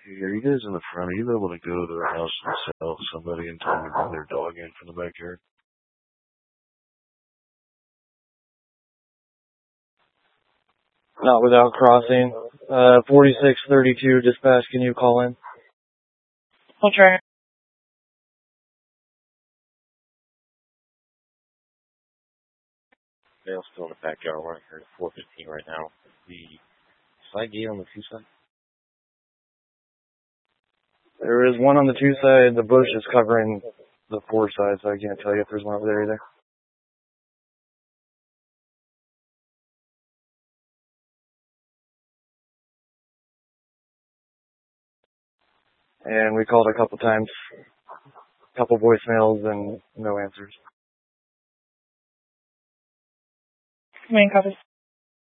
Hey, are you guys in the front? Are you able to go to their house and sell somebody and tell me to bring their dog in from the backyard? Not without crossing. 4632 dispatch, can you call in? I'll try. Dale's still in the backyard. We're here at 415 right now. The side gate on the 2 side? There is one on the 2 side. The bush is covering the 4 side, so I can't tell you if there's one over there either. And we called a couple times, couple voicemails, and no answers. Main copy.